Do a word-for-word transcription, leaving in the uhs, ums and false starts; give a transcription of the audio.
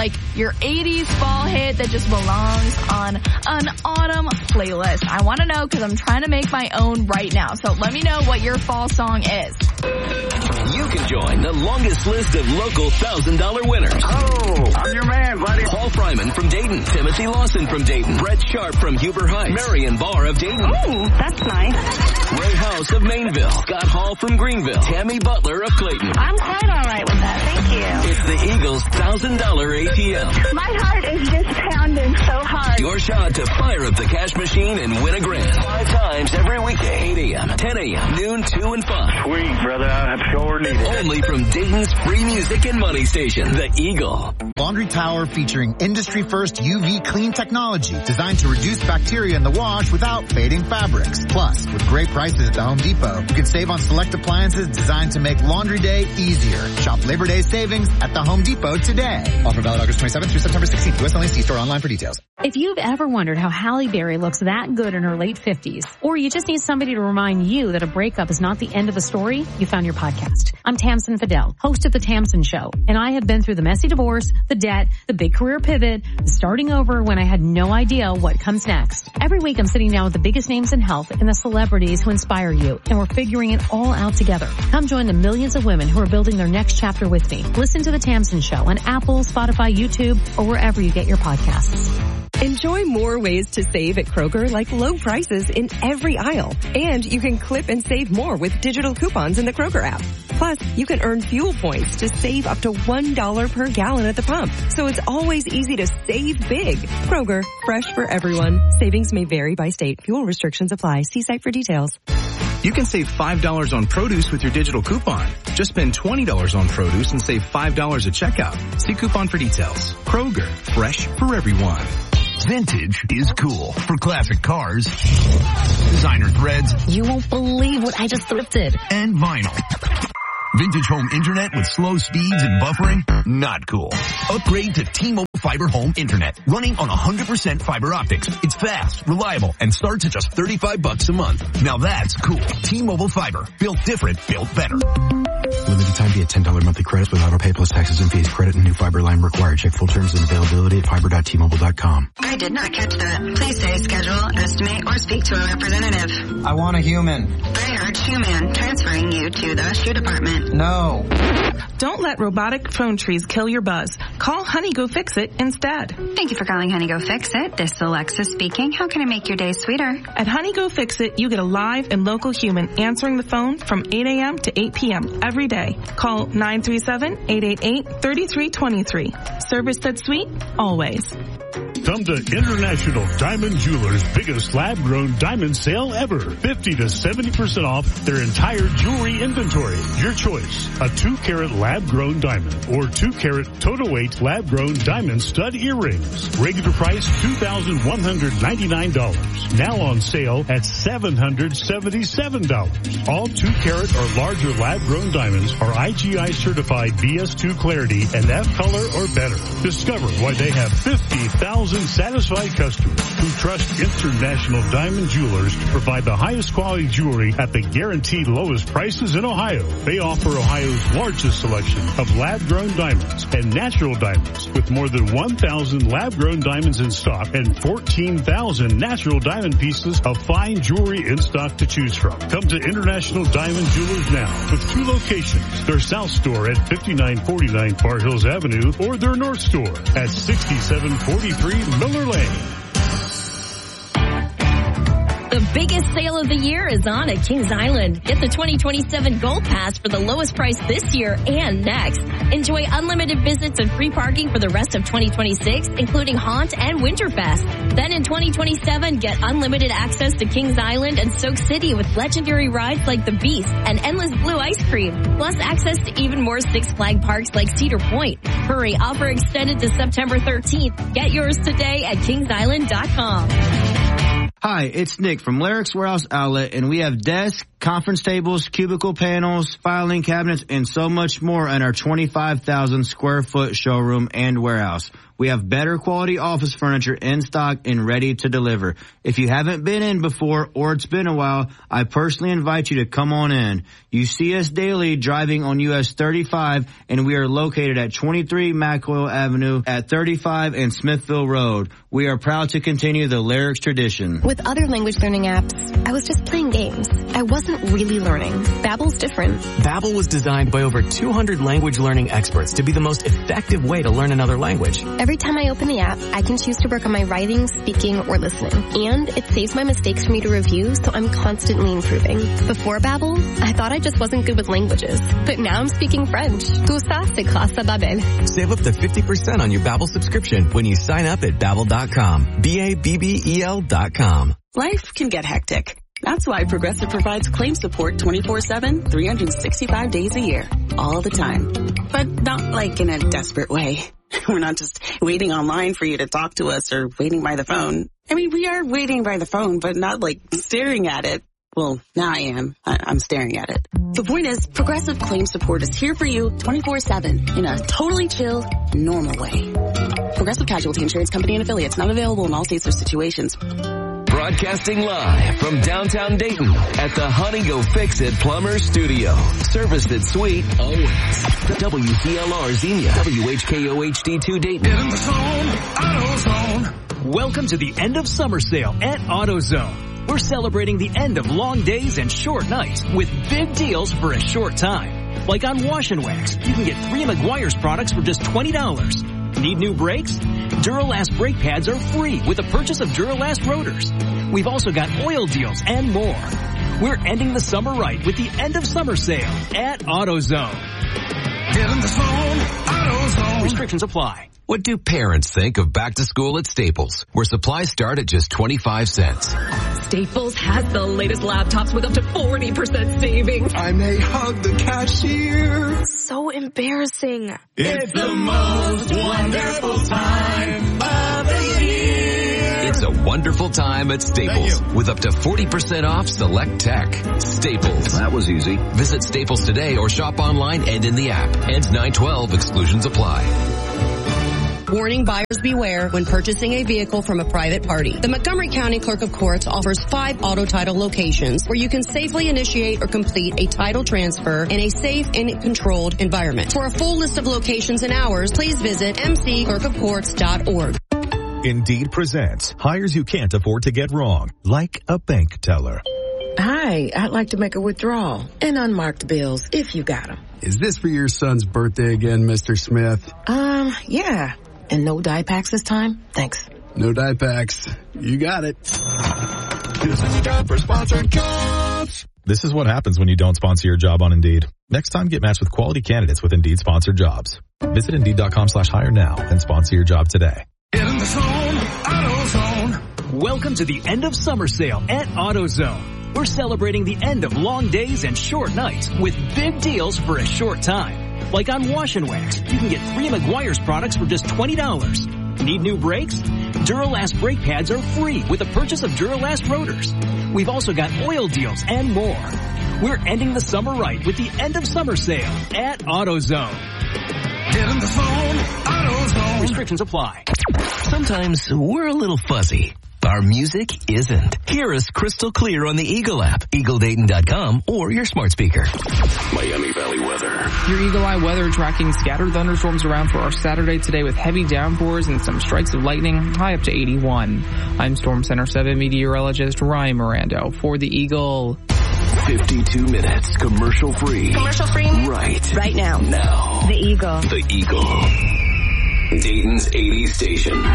Like your eighties fall hit that just belongs on an autumn playlist. I want to know because I'm trying to make my own right now. So let me know what your fall song is. You can join the longest list of local one thousand dollars winners. Oh, I'm your man, buddy. Paul Fryman from Dayton. Timothy Lawson from Dayton. Brett Sharp from Huber Heights. Marion Barr of Dayton. Oh, that's nice. Ray House of Mainville. Scott Hall from Greenville. Tammy Butler of Clayton. I'm quite all right with that. Thank you. It's the Eagles' one thousand dollars A T M. My heart is just pounding so hard. Your shot to fire up the cash machine and win a grand. Five times every weekday. eight a.m., ten a.m., noon, two, and five. Sweet, brother. I sure need it. Only from Dayton's free music and money station, The Eagle. Laundry Tower featuring industry-first U V clean technology designed to reduce bacteria in the wash without fading fabrics. Plus, with great prices at the Home Depot, you can save on select appliances designed to make laundry day easier. Shop Labor Day savings at the Home Depot today. Offer valid August twenty-seventh through September sixteenth. U S only. See store online for details. If you've ever wondered how Halle Berry looks that good in her late fifties, or you just need somebody to remind you that a breakup is not the end of the story, you found your podcast. I'm Tamsin Fidel, host of The Tamsin Show, and I have been through the messy divorce, the debt, the big career pivot, the starting over when I had no idea what comes next. Every week I'm sitting down with the biggest names in health and the celebrities who inspire you, and we're figuring it all out together. Come join the millions of women who are building their next chapter with me. Listen to The Tamsin Show on Apple, Spotify, YouTube, or wherever you get your podcasts. Enjoy more ways to save at Kroger, like low prices in every aisle. And you can clip and save more with digital coupons in the Kroger app. Plus, you can earn fuel points to save up to one dollar per gallon at the pump. So it's always easy to save big. Kroger, fresh for everyone. Savings may vary by state. Fuel restrictions apply. See site for details. You can save five dollars on produce with your digital coupon. Just spend twenty dollars on produce and save five dollars at checkout. See coupon for details. Kroger, fresh for everyone. Vintage is cool. For classic cars, designer threads. You won't believe what I just thrifted. And vinyl. Vintage home internet with slow speeds and buffering? Not cool. Upgrade to T-Mobile Fiber Home Internet, running on one hundred percent fiber optics. It's fast, reliable, and starts at just thirty-five bucks a month. Now that's cool. T-Mobile Fiber. Built different, built better. Limited time via ten dollars monthly credits with auto pay plus taxes and fees. Credit and new fiber line required. Check full terms and availability at fiber dot T mobile dot com. I did not catch that. Please say schedule, estimate, or speak to a representative. I want a human. I heard human. Transferring you to the shoe department. No. Don't let robotic phone trees kill your buzz. Call Honey Go Fix It instead. Thank you for calling Honey Go Fix It. This is Alexa speaking. How can I make your day sweeter? At Honey Go Fix It, you get a live and local human answering the phone from eight a.m. to eight p.m. every day. Call nine three seven, eight eight eight, three three two three. Service that's sweet, always. Come to International Diamond Jewelers' biggest lab-grown diamond sale ever. fifty to seventy percent off their entire jewelry inventory. Your choice, a two-carat lab-grown diamond or two-carat total weight lab-grown diamond stud earrings. Regular price two thousand one hundred ninety-nine dollars. Now on sale at seven hundred seventy-seven dollars. All two-carat or larger lab-grown diamonds are I G I certified B S two clarity and F color or better. Discover why they have fifty thousand satisfied customers who trust International Diamond Jewelers to provide the highest quality jewelry at the guaranteed lowest prices in Ohio. They offer Ohio's largest selection of lab-grown diamonds and natural diamonds with more than one thousand lab-grown diamonds in stock and fourteen thousand natural diamond pieces of fine jewelry in stock to choose from. Come to International Diamond Jewelers now with two locations. Their south store at fifty-nine forty-nine Far Hills Avenue or their north store at sixty-seven forty-three Miller Lane. The biggest sale of the year is on at Kings Island. Get the twenty twenty-seven Gold Pass for the lowest price this year and next. Enjoy unlimited visits and free parking for the rest of twenty twenty-six, including Haunt and Winterfest. Then in twenty twenty-seven, get unlimited access to Kings Island and Soak City with legendary rides like The Beast and Endless Blue Ice Cream, plus access to even more Six Flag parks like Cedar Point. Hurry, offer extended to September thirteenth. Get yours today at kings island dot com. Hi, it's Nick from Larrick's Warehouse Outlet, and we have desk, conference tables, cubicle panels, filing cabinets, and so much more in our twenty-five thousand square foot showroom and warehouse. We have better quality office furniture in stock and ready to deliver. If you haven't been in before or it's been a while, I personally invite you to come on in. You see us daily driving on U S thirty-five, and we are located at twenty-three McCoyle Avenue at thirty-five and Smithville Road. We are proud to continue the Lyrics tradition. With other language learning apps, I was just playing games. I wasn't really learning. Babbel's different. Babbel was designed by over two hundred language learning experts to be the most effective way to learn another language. Every time I open the app, I can choose to work on my writing, speaking, or listening. And it saves my mistakes for me to review, so I'm constantly improving. Before Babbel, I thought I just wasn't good with languages. But now I'm speaking French. Tout ça, c'est grâce à Babbel. Save up to fifty percent on your Babbel subscription when you sign up at Babbel dot com. B A B B E L dot com. Life can get hectic. That's why Progressive provides claim support twenty-four seven, three hundred sixty-five days a year. All the time. But not like in a desperate way. We're not just waiting online for you to talk to us or waiting by the phone. I mean, we are waiting by the phone, but not like staring at it. Well, now I am. I- I'm staring at it. The point is, Progressive Claim Support is here for you twenty-four seven in a totally chill, normal way. Progressive Casualty Insurance Company and Affiliates, not available in all states or situations. Broadcasting live from downtown Dayton at the Honey Go Fix It Plumber Studio. Service that's sweet always. W C L R Xenia. W H K O H D two Dayton. Get in the zone, AutoZone. Welcome to the end of summer sale at AutoZone. We're celebrating the end of long days and short nights with big deals for a short time. Like on Wash and Wax, you can get three Meguiar's products for just twenty dollars. Need new brakes? Duralast brake pads are free with the purchase of Duralast rotors. We've also got oil deals and more. We're ending the summer right with the end of summer sale at AutoZone. Get in the zone, AutoZone. Restrictions apply. What do parents think of back to school at Staples, where supplies start at just twenty-five cents? Staples has the latest laptops with up to forty percent savings. I may hug the cashier. So embarrassing. It's the most wonderful time of the year. It's a wonderful time at Staples with up to forty percent off select tech. Staples. That was easy. Visit Staples today or shop online and in the app. Ends nine twelve. Exclusions apply. Warning, buyers beware when purchasing a vehicle from a private party. The Montgomery County Clerk of Courts offers five auto title locations where you can safely initiate or complete a title transfer in a safe and controlled environment. For a full list of locations and hours, please visit m c clerk of courts dot org. Indeed presents hires you can't afford to get wrong, like a bank teller. Hi, I'd like to make a withdrawal and unmarked bills if you got them. Is this for your son's birthday again, Mister Smith? Um, yeah. And no dye packs this time? Thanks. No dye packs. You got it. This is a job for sponsored jobs. This is what happens when you don't sponsor your job on Indeed. Next time, get matched with quality candidates with Indeed sponsored jobs. Visit Indeed.com slash hire now and sponsor your job today. Get in the zone, AutoZone. Welcome to the end of summer sale at AutoZone. We're celebrating the end of long days and short nights with big deals for a short time. Like on Wash and Wax, you can get three Meguiar's products for just twenty dollars. Need new brakes? Duralast brake pads are free with the purchase of Duralast rotors. We've also got oil deals and more. We're ending the summer right with the end of summer sale at AutoZone. Get in the zone, AutoZone. Restrictions apply. Sometimes we're a little fuzzy. Our music isn't. Hear us crystal clear on the Eagle app, eagle dayton dot com, or your smart speaker. Miami Valley weather. Your Eagle Eye weather tracking scattered thunderstorms around for our Saturday today with heavy downpours and some strikes of lightning, high up to eighty-one. I'm Storm Center seven meteorologist Ryan Mirando for the Eagle. fifty-two minutes, commercial free. Commercial free? Right. Right now. Now. The Eagle. The Eagle. Dayton's eighties station.